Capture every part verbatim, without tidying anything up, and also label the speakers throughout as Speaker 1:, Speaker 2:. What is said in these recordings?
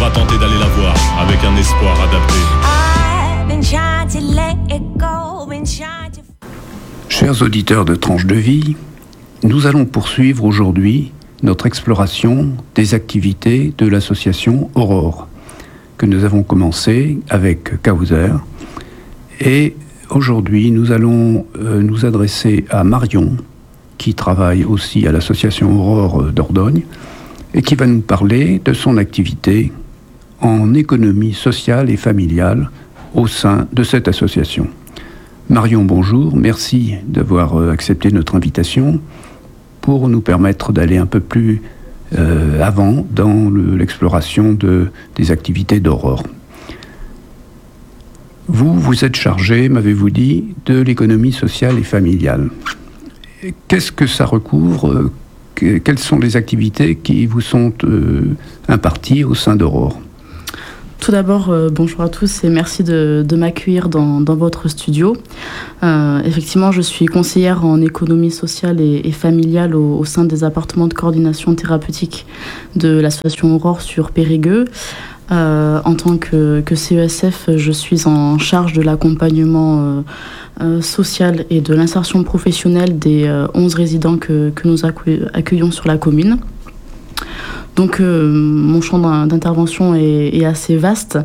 Speaker 1: va tenter d'aller la voir avec un espoir adapté.
Speaker 2: Chers auditeurs de Tranche de Vie, nous allons poursuivre aujourd'hui notre exploration des activités de l'association Aurore, que nous avons commencé avec Kauser. Et aujourd'hui, nous allons euh, nous adresser à Marion, qui travaille aussi à l'association Aurore d'Ordogne, et qui va nous parler de son activité en économie sociale et familiale au sein de cette association. Marion, bonjour, merci d'avoir accepté notre invitation pour nous permettre d'aller un peu plus euh, avant dans le, l'exploration de, des activités d'Aurore. Vous, vous êtes chargé, m'avez-vous dit, de l'économie sociale et familiale. Qu'est-ce que ça recouvre ? Quelles sont les activités qui vous sont euh, imparties au sein d'Aurore ?
Speaker 3: Tout d'abord, euh, bonjour à tous et merci de, de m'accueillir dans, dans votre studio. Euh, effectivement, je suis conseillère en économie sociale et, et familiale au, au sein des appartements de coordination thérapeutique de l'association Aurore sur Périgueux. Euh, en tant que, que C E S F, je suis en charge de l'accompagnement euh, euh, social et de l'insertion professionnelle des euh, onze résidents que, que nous accue- accueillons sur la commune. Donc euh, mon champ d'intervention est, est assez vaste.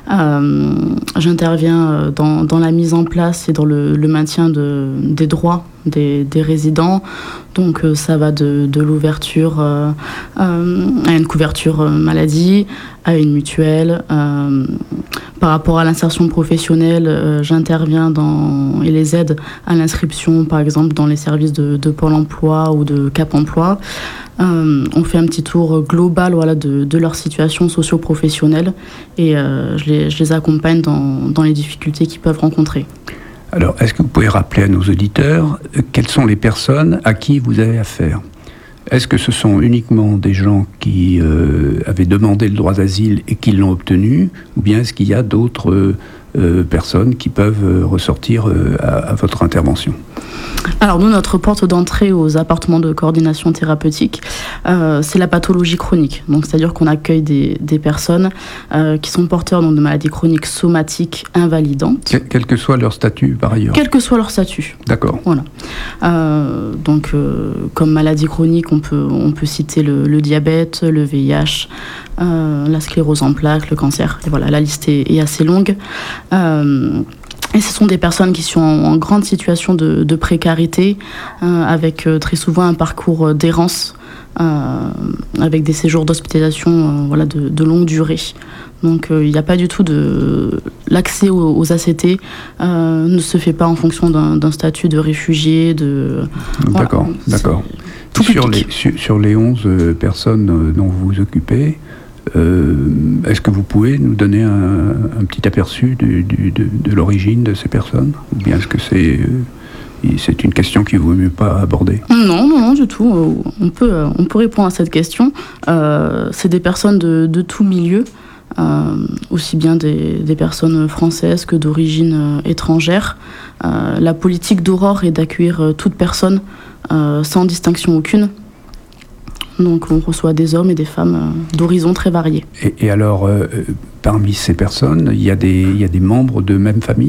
Speaker 3: Euh, j'interviens dans, dans la mise en place et dans le, le maintien de, des droits des, des résidents. Donc euh, ça va de, de l'ouverture euh, euh, à une couverture euh, maladie, à une mutuelle. Euh, par rapport à l'insertion professionnelle, euh, j'interviens dans, et les aide à l'inscription, par exemple, dans les services de, de Pôle emploi ou de Cap emploi. Euh, on fait un petit tour global voilà, de, de leur situation socio-professionnelle et euh, je, les, je les accompagne dans, dans les difficultés qu'ils peuvent rencontrer.
Speaker 2: Alors, est-ce que vous pouvez rappeler à nos auditeurs euh, quelles sont les personnes à qui vous avez affaire ? Est-ce que ce sont uniquement des gens qui euh, avaient demandé le droit d'asile et qui l'ont obtenu, ou bien est-ce qu'il y a d'autres euh, euh, personnes qui peuvent euh, ressortir euh, à, à votre intervention ?
Speaker 3: Alors nous, notre porte d'entrée aux appartements de coordination thérapeutique, euh, c'est la pathologie chronique. Donc c'est-à-dire qu'on accueille des, des personnes euh, qui sont porteurs donc, de maladies chroniques somatiques invalidantes.
Speaker 2: Quel, quel que soit leur statut par ailleurs.
Speaker 3: Quel que soit leur statut.
Speaker 2: D'accord.
Speaker 3: Voilà. Euh, donc euh, comme maladie chronique, on peut, on peut citer le, le diabète, le V I H, euh, la sclérose en plaques, le cancer. Et voilà, la liste est, est assez longue. Euh, Et ce sont des personnes qui sont en, en grande situation de, de précarité, euh, avec euh, très souvent un parcours d'errance, euh, avec des séjours d'hospitalisation euh, voilà, de, de longue durée. Donc il euh, n'y a pas du tout de... L'accès aux, aux A C T euh, ne se fait pas en fonction d'un, d'un statut de réfugié, de...
Speaker 2: D'accord, voilà, d'accord. Sur les, sur, sur les onze personnes dont vous vous occupez, Euh, est-ce que vous pouvez nous donner un, un petit aperçu du, du, de, de l'origine de ces personnes ? Ou bien est-ce que c'est, euh, c'est une question qu'il ne vaut mieux pas aborder ?
Speaker 3: Non, non, non, du tout. On peut, on peut répondre à cette question. Euh, c'est des personnes de, de tout milieu, euh, aussi bien des, des personnes françaises que d'origine euh, étrangère. Euh, la politique d'Aurore est d'accueillir euh, toute personne euh, sans distinction aucune. Donc on reçoit des hommes et des femmes euh, d'horizons très variés.
Speaker 2: Et, et alors, euh, parmi ces personnes, il y a des, il y a des membres de même famille ?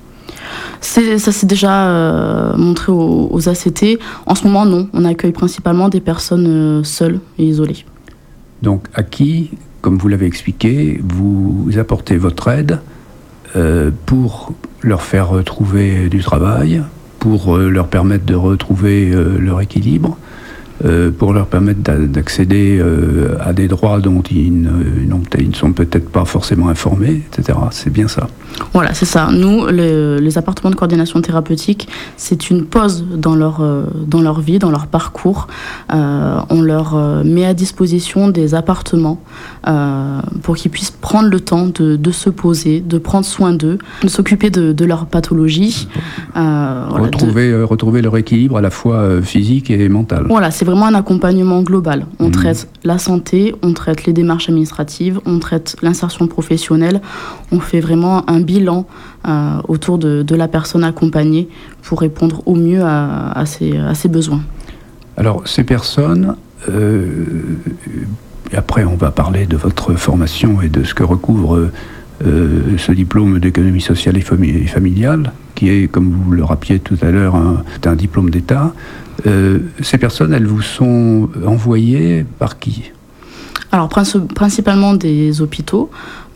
Speaker 3: C'est, ça s'est déjà euh, montré aux, aux A C T. En ce moment, non. On accueille principalement des personnes euh, seules et isolées.
Speaker 2: Donc à qui, comme vous l'avez expliqué, vous apportez votre aide euh, pour leur faire retrouver du travail, pour euh, leur permettre de retrouver euh, leur équilibre, Euh, pour leur permettre d'accéder euh, à des droits dont ils ne, ils ne sont peut-être pas forcément informés, et cetera. C'est bien ça.
Speaker 3: Voilà, c'est ça. Nous, les, les appartements de coordination thérapeutique, c'est une pause dans leur, euh, dans leur vie, dans leur parcours. Euh, on leur euh, met à disposition des appartements euh, pour qu'ils puissent prendre le temps de, de se poser, de prendre soin d'eux, de s'occuper de, de leur pathologie.
Speaker 2: Euh, voilà, retrouver, de... euh, retrouver leur équilibre à la fois euh, physique et mental.
Speaker 3: Voilà, c'est vraiment un accompagnement global. On mmh. traite la santé, on traite les démarches administratives, on traite l'insertion professionnelle, on fait vraiment un bilan euh, autour de, de la personne accompagnée pour répondre au mieux à, à, ses, à ses besoins.
Speaker 2: Alors, ces personnes, euh, et après on va parler de votre formation et de ce que recouvre euh, ce diplôme d'économie sociale et, fami- et familiale, qui est, comme vous le rappeliez tout à l'heure, un, un diplôme d'État. Euh, ces personnes, elles vous sont envoyées par qui ?
Speaker 3: Alors princi- principalement des hôpitaux,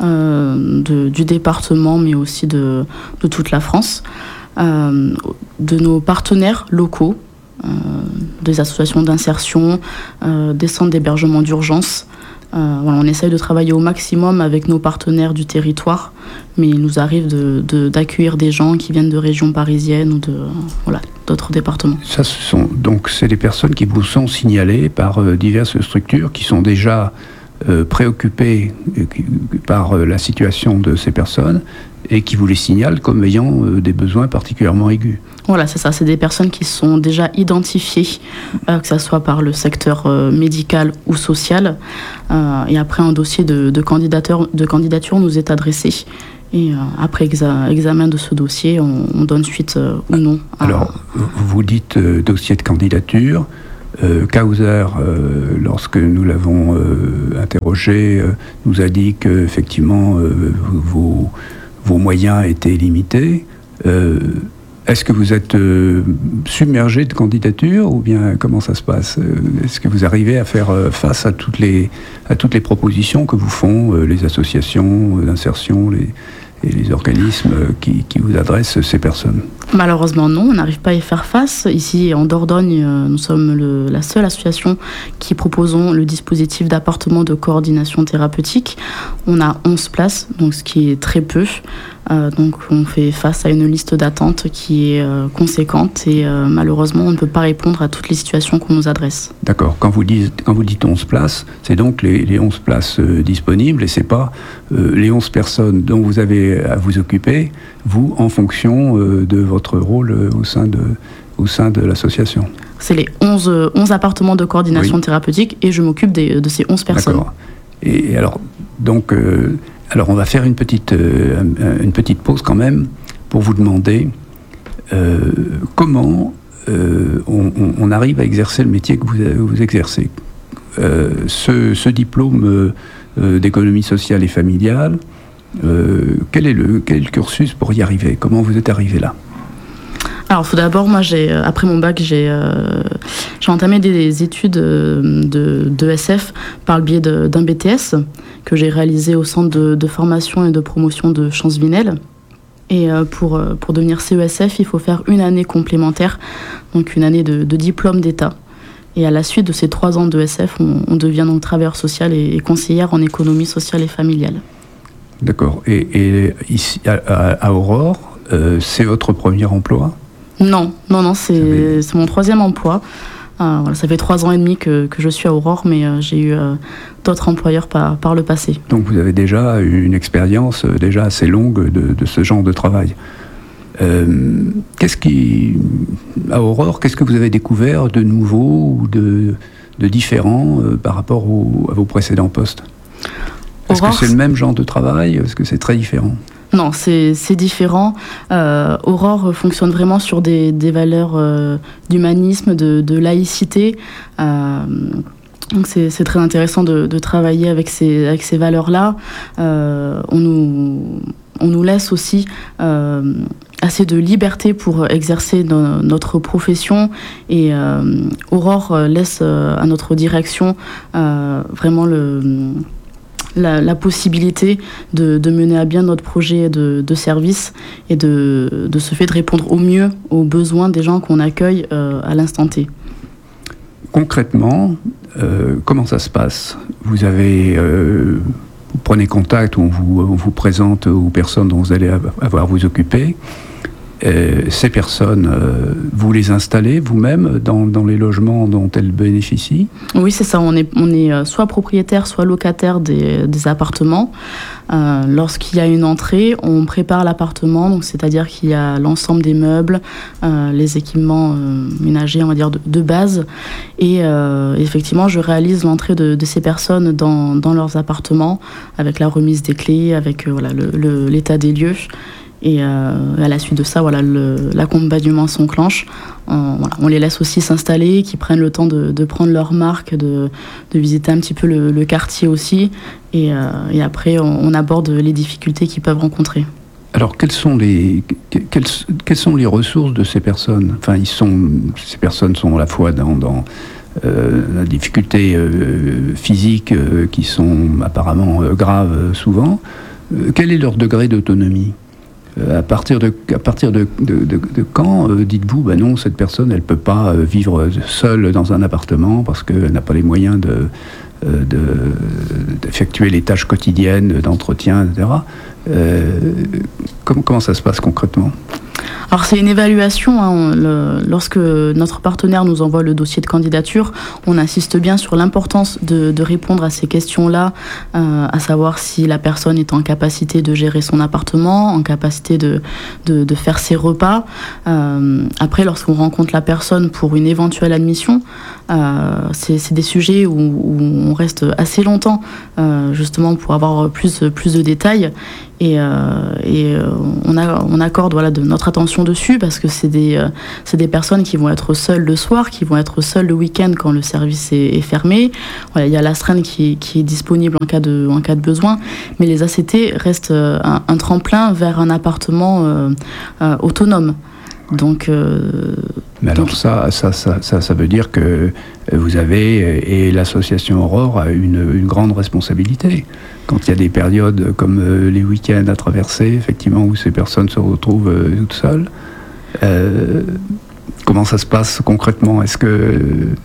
Speaker 3: euh, de, du département, mais aussi de, de toute la France, euh, de nos partenaires locaux, euh, des associations d'insertion, euh, des centres d'hébergement d'urgence. Euh, voilà, on essaye de travailler au maximum avec nos partenaires du territoire, mais il nous arrive de, de, d'accueillir des gens qui viennent de régions parisiennes ou de, euh, voilà, d'autres départements.
Speaker 2: Ça, ce sont, donc, c'est des personnes qui vous sont signalées par euh, diverses structures qui sont déjà euh, préoccupées euh, qui, par euh, la situation de ces personnes et qui vous les signalent comme ayant euh, des besoins particulièrement aigus.
Speaker 3: Voilà, c'est ça. C'est des personnes qui sont déjà identifiées, euh, que ce soit par le secteur euh, médical ou social. Euh, et après, un dossier de, de, candidature, de candidature nous est adressé. Et euh, après exa- examen de ce dossier, on, on donne suite euh, ou non. À...
Speaker 2: Alors, vous dites euh, dossier de candidature. Euh, Kauser, euh, lorsque nous l'avons euh, interrogé, euh, nous a dit qu'effectivement, euh, vos, vos moyens étaient limités. Euh, Est-ce que vous êtes euh, submergé de candidatures ou bien comment ça se passe ? Est-ce que vous arrivez à faire euh, face à toutes les, à toutes les propositions que vous font euh, les associations d'insertion les, et les organismes euh, qui, qui vous adressent ces personnes ?
Speaker 3: Malheureusement non, on n'arrive pas à y faire face. Ici en Dordogne, euh, nous sommes le, la seule association qui proposons le dispositif d'appartement de coordination thérapeutique. On a onze places, donc ce qui est très peu. Euh, donc on fait face à une liste d'attente qui est euh, conséquente et euh, malheureusement on ne peut pas répondre à toutes les situations qu'on nous adresse.
Speaker 2: D'accord. Quand vous dites, quand vous dites onze places, c'est donc les, les onze places euh, disponibles et c'est pas euh, les onze personnes dont vous avez à vous occuper, vous, en fonction euh, de votre rôle euh, au sein de, au sein de l'association.
Speaker 3: C'est les onze, onze appartements de coordination
Speaker 2: oui.
Speaker 3: thérapeutique et je m'occupe des, de ces onze personnes.
Speaker 2: D'accord. Et, et alors, donc... Euh, Alors, on va faire une petite, euh, une petite pause quand même pour vous demander euh, comment euh, on, on arrive à exercer le métier que vous, vous exercez. Euh, ce, ce diplôme euh, d'économie sociale et familiale, euh, quel est le, quel est le cursus pour y arriver ? Comment vous êtes arrivé là ?
Speaker 3: Alors, tout d'abord, moi, j'ai, après mon bac, j'ai, euh, j'ai entamé des études de, de S F par le biais de, d'un B T S que j'ai réalisé au centre de, de formation et de promotion de Champs-Vinel. Et euh, pour, pour devenir C E S F, il faut faire une année complémentaire, donc une année de, de diplôme d'État. Et à la suite de ces trois ans de S F, on, on devient donc travailleur social et, et conseillère en économie sociale et familiale. D'accord. Et, et ici, à, à Aurore, euh, c'est votre premier emploi ? Non, non, non, c'est, avait... c'est mon troisième emploi. Euh, voilà, ça fait trois ans et demi que, que je suis à Aurore, mais euh, j'ai eu euh, d'autres employeurs par, par le passé. Donc vous avez déjà une expérience euh, déjà assez longue de, de ce genre de travail. Euh, qu'est-ce qui, à Aurore, qu'est-ce que vous avez découvert de nouveau ou de, de différent euh, par rapport au, à vos précédents postes ? Est-ce Aurore, que c'est le même genre de travail ? Est-ce que c'est très différent ? Non, c'est, c'est différent. Euh, Aurore fonctionne vraiment sur des, des valeurs euh, d'humanisme, de, de laïcité. Euh, donc c'est, c'est très intéressant de, de travailler avec ces, avec ces valeurs-là. Euh, on, nous, on nous laisse aussi euh, assez de liberté pour exercer no, notre profession. Et euh, Aurore laisse euh, à notre direction euh, vraiment le... La, la possibilité de, de mener à bien notre projet de, de service et de, de ce fait de répondre au mieux aux besoins des gens qu'on accueille euh, à l'instant T. Concrètement, euh, comment ça se passe ? Vous avez, euh, vous prenez contact, on vous, on vous présente aux personnes dont vous allez avoir à vous occuper. Euh, ces personnes, euh, vous les installez vous-même dans, dans les logements dont elles bénéficient ? Oui, c'est ça. On est, on est soit propriétaire, soit locataire des, des appartements. Euh, lorsqu'il y a une entrée, on prépare l'appartement, donc c'est-à-dire qu'il y a l'ensemble des meubles, euh, les équipements euh, ménagers, on va dire, de, de base. Et euh, effectivement, je réalise l'entrée de, de ces personnes dans, dans leurs appartements, avec la remise des clés, avec euh, voilà, le, le, l'état des lieux. Et euh, à la suite de ça, voilà, le, l'accompagnement s'enclenche. On, voilà, on les laisse aussi s'installer, qu'ils prennent le temps de, de prendre leur marque, de, de visiter un petit peu le, le quartier aussi. Et, euh, et après, on, on aborde les difficultés qu'ils peuvent rencontrer.
Speaker 2: Alors, quelles sont les quelles, quelles sont les ressources de ces personnes ? Enfin, ils sont ces personnes sont à la fois dans, dans euh, la difficulté euh, physique euh, qui sont apparemment euh, graves euh, souvent. Euh, quel est leur degré d'autonomie ? euh, À partir de à partir de, de, de, de quand euh, dites-vous ben non, cette personne elle peut pas euh, vivre seule dans un appartement parce qu'elle n'a pas les moyens de euh, de d'effectuer les tâches quotidiennes d'entretien, et cetera. Euh, comment, comment ça se passe concrètement ?
Speaker 3: Alors c'est une évaluation, hein. Le, lorsque notre partenaire nous envoie le dossier de candidature, on insiste bien sur l'importance de, de répondre à ces questions-là, euh, à savoir si la personne est en capacité de gérer son appartement, en capacité de, de, de faire ses repas. Euh, après, lorsqu'on rencontre la personne pour une éventuelle admission, euh, c'est, c'est des sujets où, où on reste assez longtemps, euh, justement pour avoir plus, plus de détails. Et, euh, et euh, on, a, on accorde voilà, de notre attention dessus parce que c'est des, euh, c'est des personnes qui vont être seules le soir, qui vont être seules le week-end quand le service est, est fermé. Voilà, il y a l'astreinte qui, qui est disponible en cas, de, en cas de besoin, mais les A C T restent un, un tremplin vers un appartement euh, euh, autonome. Donc, euh,
Speaker 2: Mais alors
Speaker 3: donc...
Speaker 2: ça, ça, ça, ça, ça veut dire que vous avez, et l'association Aurore a une, une grande responsabilité. Quand il y a des périodes comme les week-ends à traverser, effectivement, où ces personnes se retrouvent toutes seules, euh, comment ça se passe concrètement ? Est-ce que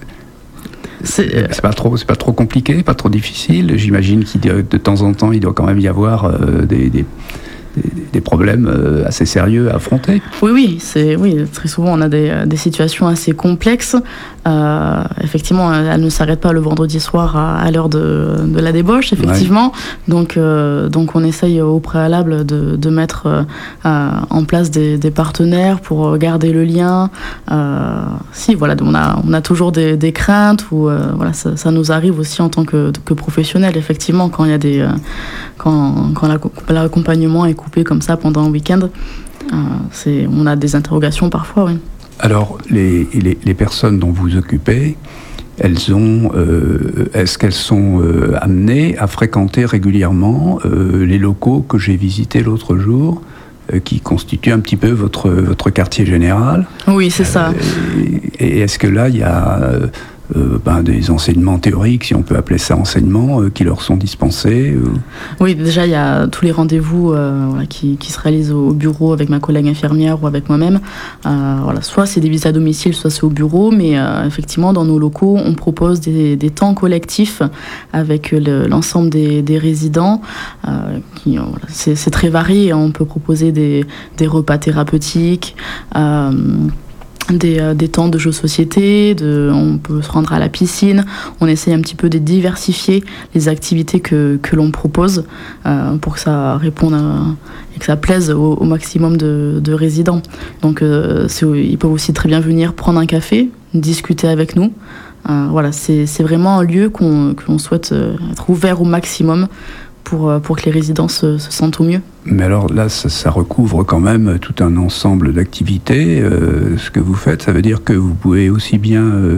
Speaker 2: c'est, c'est pas trop, c'est pas trop compliqué, pas trop difficile ? J'imagine qu'il de temps en temps, il doit quand même y avoir euh, des, des des problèmes assez sérieux à affronter.
Speaker 3: Oui, oui, c'est, oui, très souvent on a des, des situations assez complexes. Euh, effectivement, elle ne s'arrête pas le vendredi soir à, à l'heure de, de la débauche, effectivement. Ouais. Donc, euh, donc on essaye au préalable de, de mettre euh, en place des, des partenaires pour garder le lien. Euh, si, voilà, on a, on a toujours des, des craintes ou euh, voilà, ça, ça nous arrive aussi en tant que, que professionnels, effectivement, quand il y a des, euh, quand, quand l'accompagnement est coupé comme ça pendant un week-end, euh, c'est, on a des interrogations parfois, oui.
Speaker 2: Alors, les, les, les personnes dont vous occupez, elles ont, euh, est-ce qu'elles sont euh, amenées à fréquenter régulièrement euh, les locaux que j'ai visités l'autre jour, euh, qui constituent un petit peu votre, votre quartier général ?
Speaker 3: Oui, c'est ça.
Speaker 2: Et, et est-ce que là, il y a euh, Euh, ben, des enseignements théoriques, si on peut appeler ça enseignement, euh, qui leur sont dispensés euh...
Speaker 3: Oui, déjà il y a tous les rendez-vous euh, voilà, qui, qui se réalisent au bureau avec ma collègue infirmière ou avec moi-même. Euh, voilà, soit c'est des visites à domicile, soit c'est au bureau, mais euh, effectivement dans nos locaux on propose des, des temps collectifs avec le, l'ensemble des, des résidents. Euh, qui, voilà, c'est, c'est très varié, on peut proposer des, des repas thérapeutiques, euh, Des, euh, des temps de jeux de société, de, on peut se rendre à la piscine, on essaye un petit peu de diversifier les activités que, que l'on propose euh, pour que ça réponde à, et que ça plaise au, au maximum de, de résidents. Donc euh, c'est, ils peuvent aussi très bien venir prendre un café, discuter avec nous. Euh, voilà, c'est, c'est vraiment un lieu qu'on, que l'on souhaite être ouvert au maximum pour, pour que les résidents se, se sentent au mieux.
Speaker 2: Mais alors là, ça, ça recouvre quand même tout un ensemble d'activités. Euh, ce que vous faites, ça veut dire que vous pouvez aussi bien euh,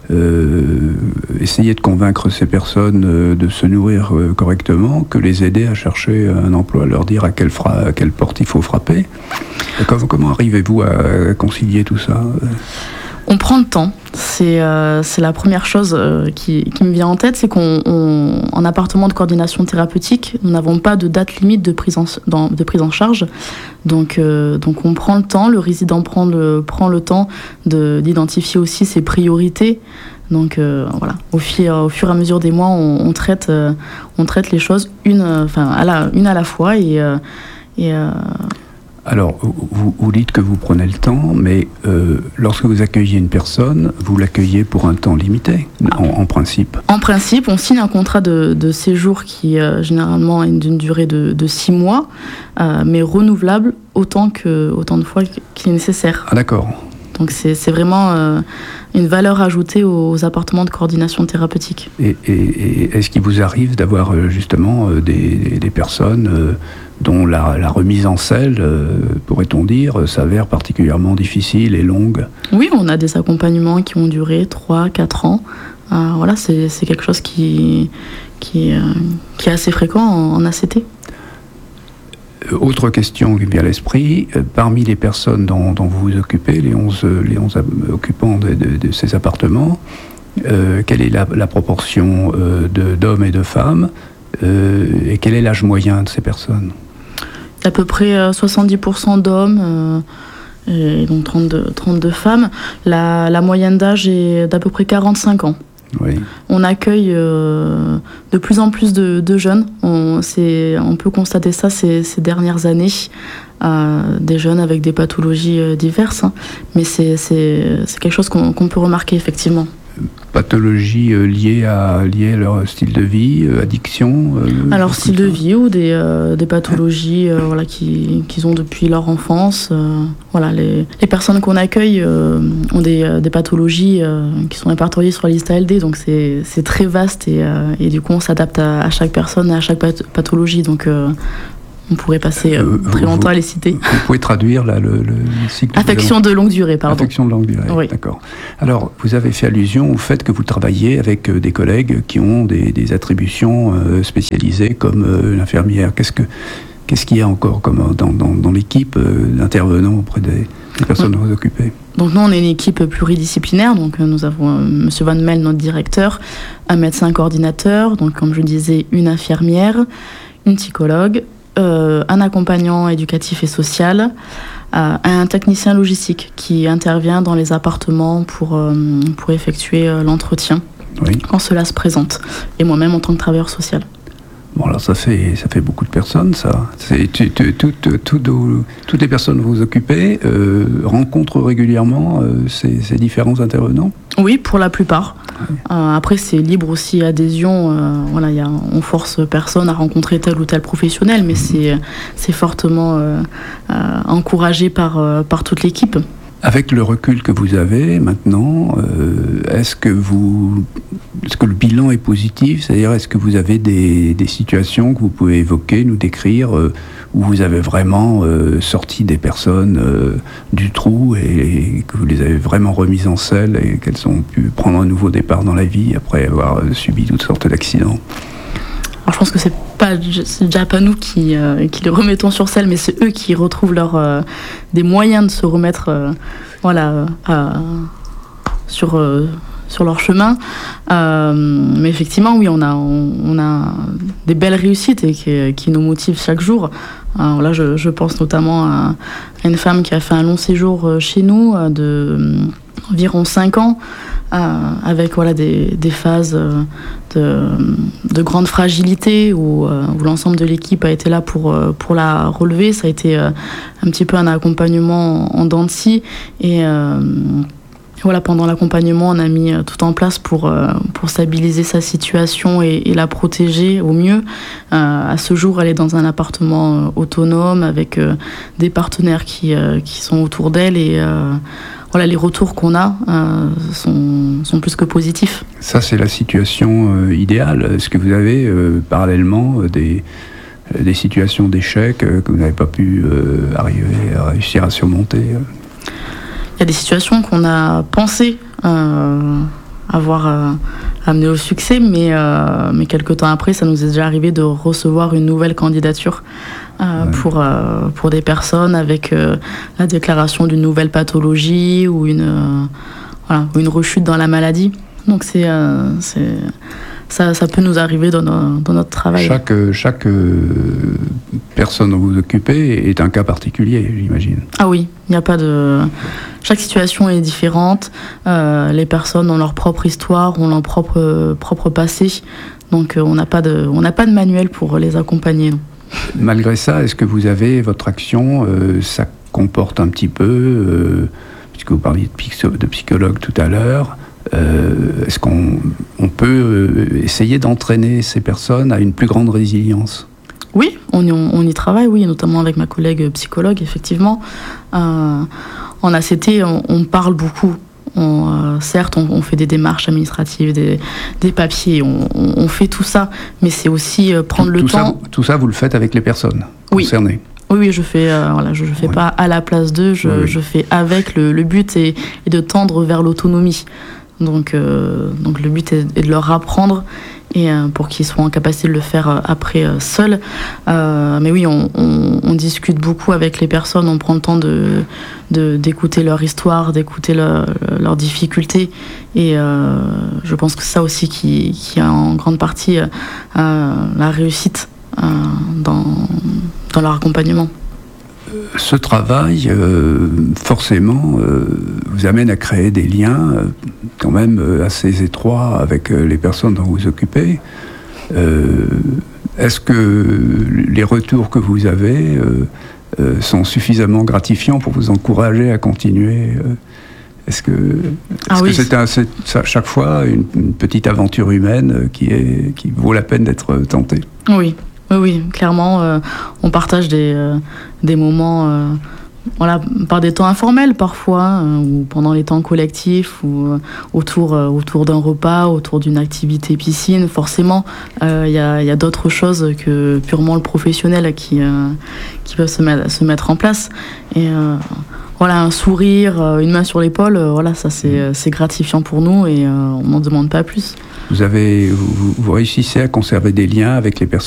Speaker 2: euh, essayer de convaincre ces personnes euh, de se nourrir euh, correctement que les aider à chercher un emploi, leur dire à quelle, fra- à quelle porte il faut frapper. Et comment, comment arrivez-vous à concilier tout ça ?
Speaker 3: On prend le temps, c'est, euh, c'est la première chose euh, qui, qui me vient en tête, c'est qu'on, on, en appartement de coordination thérapeutique, nous n'avons pas de date limite de prise en, dans, de prise en charge, donc, euh, donc on prend le temps, le résident prend le, prend le temps de, d'identifier aussi ses priorités. Donc euh, voilà, au fur, au fur et à mesure des mois, on, on, traite, euh, on traite les choses une, enfin, à la, une à la fois et... Euh, et euh,
Speaker 2: Alors, vous, vous dites que vous prenez le temps, mais euh, lorsque vous accueillez une personne, vous l'accueillez pour un temps limité, en, en principe.
Speaker 3: En principe, on signe un contrat de, de séjour qui, euh, généralement, est d'une durée de, de six mois, euh, mais renouvelable autant, que, autant de fois qu'il est nécessaire.
Speaker 2: Ah d'accord.
Speaker 3: Donc c'est, c'est vraiment euh, une valeur ajoutée aux appartements de coordination thérapeutique.
Speaker 2: Et, et, et est-ce qu'il vous arrive d'avoir euh, justement euh, des, des personnes... Euh, dont la, la remise en selle, euh, pourrait-on dire, s'avère particulièrement difficile et longue.
Speaker 3: Oui, on a des accompagnements qui ont duré trois à quatre ans. Euh, voilà, c'est, c'est quelque chose qui, qui, euh, qui est assez fréquent en, en A C T.
Speaker 2: Autre question qui me vient à l'esprit, euh, parmi les personnes dont, dont vous vous occupez, les onze, les onze occupants de, de, de ces appartements, euh, quelle est la, la proportion euh, de, d'hommes et de femmes euh, et quel est l'âge moyen de ces personnes?
Speaker 3: À peu près euh, soixante-dix pour cent d'hommes euh, et donc trente-deux, trente-deux femmes. La, la moyenne d'âge est d'à peu près quarante-cinq ans.
Speaker 2: Oui.
Speaker 3: On accueille euh, de plus en plus de, de jeunes. On, c'est, on peut constater ça ces, ces dernières années. Euh, des jeunes avec des pathologies euh, diverses. Hein. Mais c'est, c'est, c'est quelque chose qu'on, qu'on peut remarquer effectivement.
Speaker 2: Pathologies euh, liées, à, liées à leur style de vie, euh, addiction euh,
Speaker 3: Alors style de vie ou des, euh, des pathologies euh, voilà, qui, qu'ils ont depuis leur enfance. Euh, voilà, les, les personnes qu'on accueille euh, ont des, euh, des pathologies euh, qui sont répertoriées sur la liste A L D, donc c'est, c'est très vaste et, euh, et du coup on s'adapte à, à chaque personne et à chaque path- pathologie. Donc euh, on pourrait passer euh, euh, très longtemps vous, à les citer.
Speaker 2: Vous pouvez traduire là, le, le cycle
Speaker 3: Affection de, de longue durée, pardon.
Speaker 2: Affection de longue durée, oui. D'accord. Alors, vous avez fait allusion au fait que vous travaillez avec euh, des collègues qui ont des, des attributions euh, spécialisées comme euh, l'infirmière. Qu'est-ce, que, qu'est-ce qu'il y a encore comme, dans, dans, dans l'équipe euh, d'intervenants auprès des, des personnes oui. vous occupez?
Speaker 3: Donc nous, on est une équipe pluridisciplinaire. Donc nous avons euh, Monsieur Van Mel, notre directeur, un médecin coordinateur, donc comme je disais, une infirmière, une psychologue, Euh, un accompagnant éducatif et social, euh, un technicien logistique qui intervient dans les appartements pour, euh, pour effectuer euh, l'entretien oui. quand cela se présente, et moi-même en tant que travailleur social.
Speaker 2: Bon, alors ça fait, ça fait beaucoup de personnes, ça. C'est, tu, tu, tout, tout, tout, toutes les personnes que vous occupez euh, rencontrent régulièrement euh, ces, ces différents intervenants?
Speaker 3: Oui, pour la plupart. Oui. Euh, après, c'est libre aussi adhésion. Euh, voilà, y a, on force personne à rencontrer tel ou tel professionnel, mais mmh. c'est, c'est fortement euh, euh, encouragé par, euh, par toute l'équipe.
Speaker 2: Avec le recul que vous avez maintenant, euh, est-ce que vous, est-ce que le bilan est positif? C'est-à-dire, est-ce que vous avez des, des situations que vous pouvez évoquer, nous décrire, euh, où vous avez vraiment euh, sorti des personnes euh, du trou et, et que vous les avez vraiment remises en selle et qu'elles ont pu prendre un nouveau départ dans la vie après avoir subi toutes sortes d'accidents?
Speaker 3: Alors je pense que c'est pas c'est déjà pas nous qui euh, qui les remettons sur selle, mais c'est eux qui retrouvent leur euh, des moyens de se remettre euh, voilà euh, sur euh, sur leur chemin. Euh, mais effectivement, oui, on a on, on a des belles réussites et qui, qui nous motivent chaque jour. Alors là, je, je pense notamment à, à une femme qui a fait un long séjour chez nous de euh, environ cinq ans. Euh, avec voilà, des, des phases euh, de, de grande fragilité où, euh, où l'ensemble de l'équipe a été là pour, euh, pour la relever. Ça a été euh, un petit peu un accompagnement en, en dents de scie. Et euh, voilà, pendant l'accompagnement, on a mis tout en place pour, euh, pour stabiliser sa situation et, et la protéger au mieux. Euh, à ce jour, elle est dans un appartement autonome avec euh, des partenaires qui, euh, qui sont autour d'elle et euh, voilà, les retours qu'on a euh, sont, sont plus que positifs. Ça, c'est la situation euh, idéale. Est-ce que vous avez euh, parallèlement euh, des, euh, des situations d'échec euh, que vous n'avez pas pu euh, arriver à réussir à surmonter euh Il y a des situations qu'on a pensé euh, avoir euh, amené au succès, mais, euh, mais quelques temps après, ça nous est déjà arrivé de recevoir une nouvelle candidature euh, ouais. pour, euh, pour des personnes avec euh, la déclaration d'une nouvelle pathologie ou une, euh, voilà, une rechute dans la maladie. Donc c'est, euh, c'est, ça, ça peut nous arriver dans, nos, dans notre travail. Chaque, chaque euh, personne dont vous vous occupez est un cas particulier, j'imagine. Ah oui, il n'y a pas de... Chaque situation est différente. Euh, les personnes ont leur propre histoire, ont leur propre, euh, propre passé. Donc euh, on n'a pas de, on n'a pas de manuel pour les accompagner. Non. Malgré ça, est-ce que vous avez votre action, euh, ça comporte un petit peu, euh, puisque vous parliez de, psycho, de psychologue tout à l'heure, euh, est-ce qu'on on peut euh, essayer d'entraîner ces personnes à une plus grande résilience ? Oui, on y, on y travaille, oui, notamment avec ma collègue psychologue, effectivement. Euh, en A C T, on, on parle beaucoup. On, euh, certes, on, on fait des démarches administratives, des, des papiers, on, on, on fait tout ça, mais c'est aussi euh, prendre
Speaker 2: tout,
Speaker 3: le
Speaker 2: tout
Speaker 3: temps.
Speaker 2: Ça, tout ça, vous le faites avec les personnes
Speaker 3: oui.
Speaker 2: concernées.
Speaker 3: Oui, oui, je fais, euh, voilà, je, je fais
Speaker 2: oui.
Speaker 3: pas à la place d'eux, je,
Speaker 2: oui, oui.
Speaker 3: je fais avec. Le, le but est, est de tendre vers l'autonomie. Donc, euh, donc le but est, est de leur apprendre et euh, pour qu'ils soient en capacité de le faire euh, après euh, seuls. Euh, mais oui, on, on, on discute beaucoup avec les personnes, on prend le temps de, de, d'écouter leur histoire, d'écouter leur, leurs difficultés. Et euh, je pense que c'est ça aussi qui, qui a en grande partie euh, la réussite euh, dans, dans leur accompagnement.
Speaker 2: Ce travail, euh, forcément, euh, vous amène à créer des liens euh, quand même euh, assez étroits avec euh, les personnes dont vous vous occupez. Euh, est-ce que les retours que vous avez euh, euh, sont suffisamment gratifiants pour vous encourager à continuer euh, Est-ce que est-ce
Speaker 3: ah
Speaker 2: que
Speaker 3: oui.
Speaker 2: c'est, un, c'est à chaque fois une, une petite aventure humaine qui, est, qui vaut la peine d'être tentée?
Speaker 3: Oui. Oui, oui, clairement, euh, on partage des, euh, des moments, euh, voilà, par des temps informels parfois, euh, ou pendant les temps collectifs, ou euh, autour, euh, autour d'un repas, autour d'une activité piscine. Forcément, il euh, y, a, y a d'autres choses que purement le professionnel qui, euh, qui peuvent se mettre, se mettre en place. Et euh, voilà, un sourire, une main sur l'épaule, euh, voilà, ça c'est, c'est gratifiant pour nous et euh, on n'en demande pas plus.
Speaker 2: Vous, avez, vous, vous réussissez à conserver des liens avec les personnes